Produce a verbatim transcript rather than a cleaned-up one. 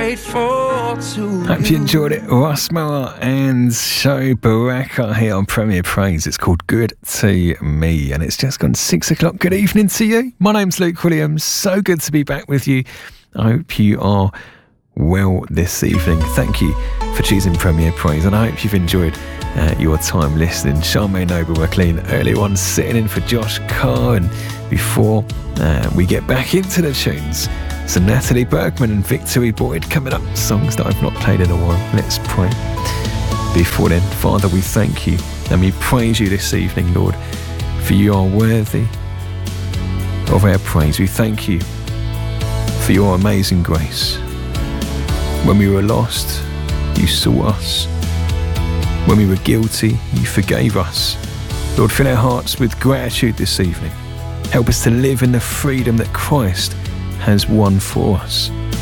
grateful to Hope you enjoyed it. Russ Mower and Sho Baraka here on Premier Praise. It's called Good to Me, and it's just gone six o'clock. Good evening to you. My name's Luke Williams. So good to be back with you. I hope you are well this evening. Thank you for choosing Premier Praise, and I hope you've enjoyed uh, your time listening. Charmaine Noble-McLean earlier on sitting in for Josh Carr, and before uh, we get back into the tunes, so Natalie Bergman and Victory Boyd coming up, songs that I've not played in a while. Let's pray. Before then, Father, we thank you and we praise you this evening, Lord, for you are worthy of our praise. We thank you for your amazing grace. When we were lost, you saw us. When we were guilty, you forgave us. Lord, fill our hearts with gratitude this evening. Help us to live in the freedom that Christ has won for us.